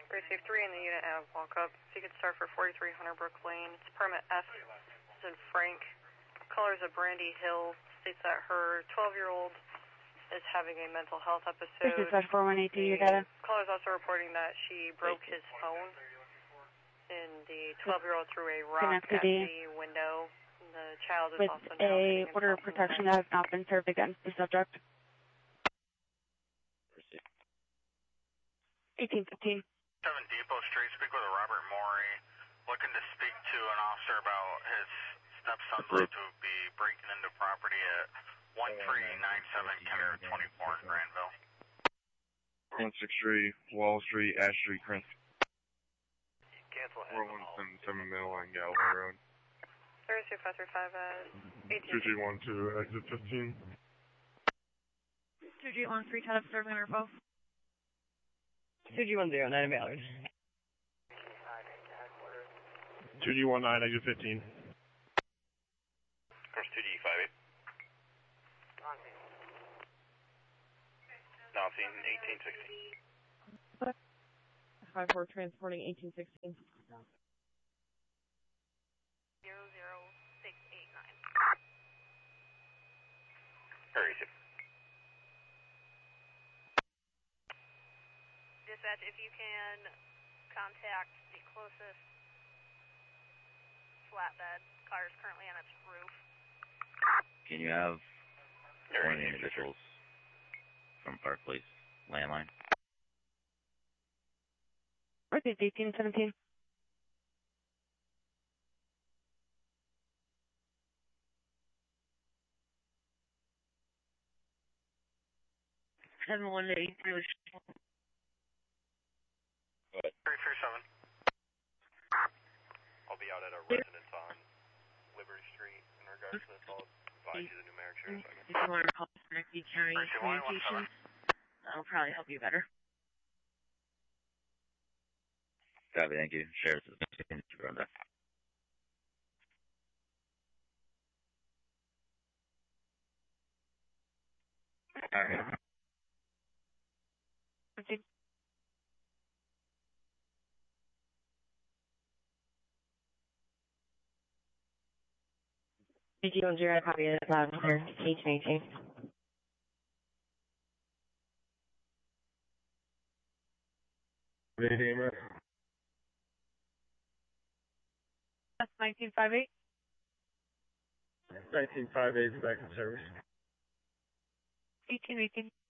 Receive 3 in the unit and walk up. If you could start for 4300 Brook Lane. It's permit F. It's in Frank. Colors of Brandy Hill. States that her 12-year-old is having a mental health episode. This is 4182, your data. Caller's also reporting that she broke his phone, and the 12-year-old threw a rock at the window. The child is with also a order of protection that has not been served against the subject. 1815. 7 Depot Street, speak with Robert Morey. Looking to speak to an officer about his stepson's late to be breaking into property at 1397 Kenner 24 in Granville. 163 Wall Street, Ash Street, Prince. Cancel ahead. 4177 Middle and Galloway Road. 32535 at 2312, exit 15. 2813, Todd of Sterling or both. 2G10, 9 Ballard. 2G19, exit 15. Course 2D58. Now seeing 1816. 5-4 transporting 1816. 00689. Hurry, ship. Dispatch, if you can contact the closest flatbed. Car is currently on its roof. Can you have one of the individuals from Park Place landline? Birthday 1817. Seven one eight three. 337. I'll be out at a residence on Liberty Street in regards to this. I'll advise you the numeric share second. If you want to call Connected County Communications, that'll probably help you better. Copy, thank you. Sheriff's assistant, Brenda. Alright. Okay. DG10, copy of the loud and clear. 1818. That's 1958. 1958, back in service. 1818.